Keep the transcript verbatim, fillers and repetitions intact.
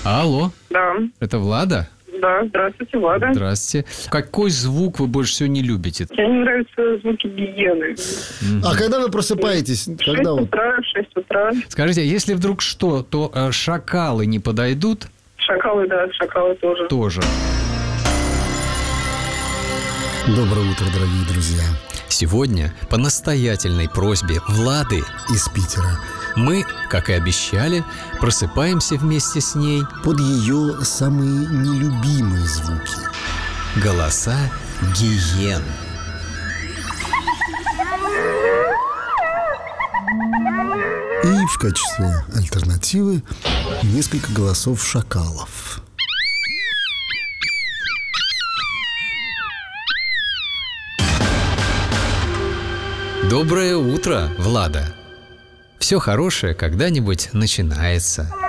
Алло, Да, это Влада? да, здравствуйте, Влада. Здравствуйте. Какой звук вы больше всего не любите? Мне не нравятся звуки гиены. А когда вы просыпаетесь? Шесть Когда вот? утра, шесть утра. Скажите, а если вдруг что, то э, шакалы не подойдут? Шакалы, да, шакалы тоже. Тоже. Доброе утро, дорогие друзья. Сегодня по настоятельной просьбе Влады Из Питера. мы, как и обещали, просыпаемся вместе с ней. Под ее самые нелюбимые звуки. Голоса гиен. И в качестве альтернативы несколько голосов шакалов. Доброе утро, Влада. Все хорошее когда-нибудь начинается.